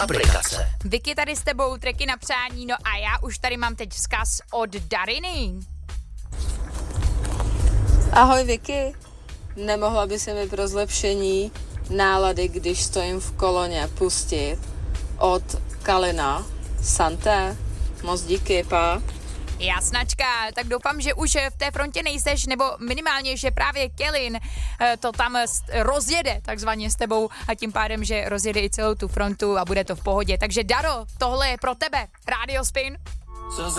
aplikace. Vicky tady s tebou, tracky na přání, no a já už tady mám teď vzkaz od Dariny. Ahoj Vicky, nemohla by se mi pro zlepšení nálady, když stojím v koloně, pustit od Kalina Santé? Moc díky, pa. Jasnačka, tak doufám, že už v té frontě nejseš, nebo minimálně, že právě Kelin to tam rozjede takzvaně s tebou a tím pádem, že rozjede i celou tu frontu a bude to v pohodě. Takže Daro, tohle je pro tebe, Radio Spin.